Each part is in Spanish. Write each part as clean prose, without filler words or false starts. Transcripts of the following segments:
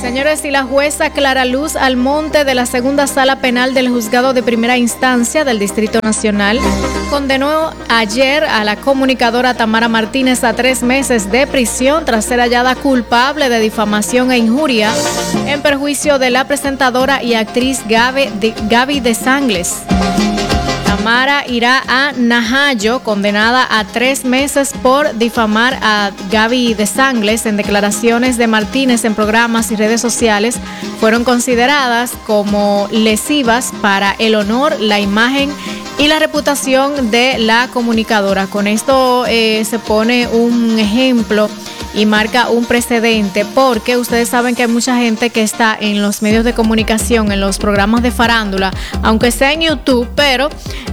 Señores, y la jueza Clara Luz Almonte de la Segunda Sala Penal del Juzgado de Primera Instancia del Distrito Nacional condenó ayer a la comunicadora Tamara Martínez a 3 meses de prisión tras ser hallada culpable de difamación e injuria en perjuicio de la presentadora y actriz Gaby de Sangles. Tamara irá a Najayo, condenada a 3 meses por difamar a Gaby de Sangles. En declaraciones de Martínez en programas y redes sociales fueron consideradas como lesivas para el honor, la imagen y la reputación de la comunicadora. Con esto se pone un ejemplo y marca un precedente, porque ustedes saben que hay mucha gente que está en los medios de comunicación, en los programas de farándula, aunque sea en YouTube, pero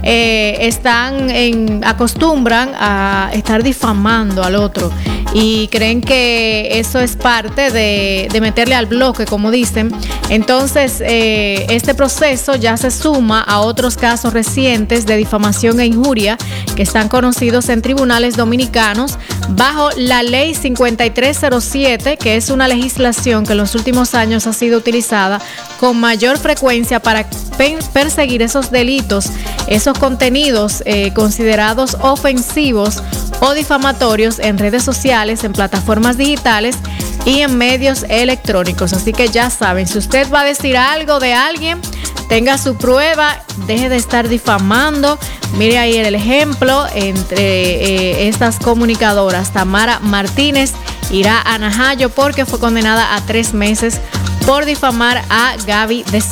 acostumbran a estar difamando al otro y creen que eso es parte de meterle al bloque, como dicen. Entonces, este proceso ya se suma a otros casos recientes de difamación e injuria que están conocidos en tribunales dominicanos bajo la Ley 5307, que es una legislación que en los últimos años ha sido utilizada con mayor frecuencia para perseguir esos delitos, esos contenidos considerados ofensivos o difamatorios en redes sociales, en plataformas digitales y en medios electrónicos. Así que ya saben, si usted va a decir algo de alguien, tenga su prueba, deje de estar difamando. Mire ahí el ejemplo entre estas comunicadoras. Tamara Martínez irá a Najayo porque fue condenada a 3 meses por difamar a Gaby de